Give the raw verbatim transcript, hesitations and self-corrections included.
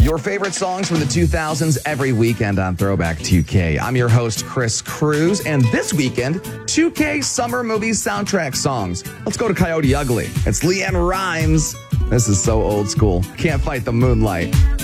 Your favorite songs from the two thousands every weekend on Throwback two K. I'm your host, Chris Cruz, and this weekend, two K Summer Movies soundtrack songs. Let's go to Coyote Ugly. It's LeAnn Rimes. This is so old school. Can't Fight the Moonlight.